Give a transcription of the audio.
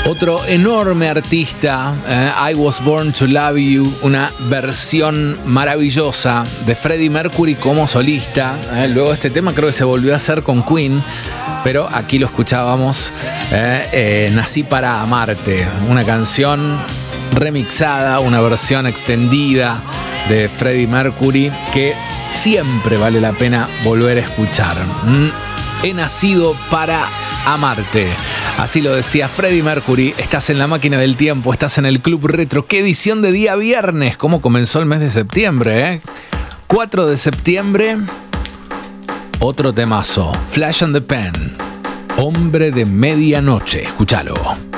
Otro enorme artista, I Was Born to Love You, una versión maravillosa de Freddie Mercury como solista. Luego este tema creo que se volvió a hacer con Queen, pero aquí lo escuchábamos, Nací para amarte, una canción remixada, una versión extendida de Freddie Mercury que siempre vale la pena volver a escuchar. He nacido para amarte. Así lo decía Freddie Mercury. Estás en la máquina del tiempo, estás en el Club Retro. ¿Qué edición de día viernes? ¿Cómo comenzó el mes de septiembre? 4 de septiembre. Otro temazo. Flash and the Pen. Hombre de medianoche. Escúchalo.